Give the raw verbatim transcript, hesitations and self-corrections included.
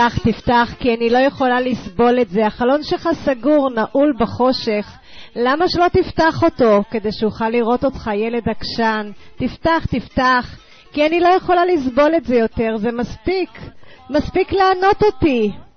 תפתח, כי אני לא יכולה לסבול את זה. החלון שלך סגור, נעול בחושך. למה שלא תפתח אותו? כדי שאוכל לראות אותך, ילד עקשן. תפתח, תפתח, כי אני לא יכולה לסבול את זה יותר. זה מספיק. מספיק לענות אותי.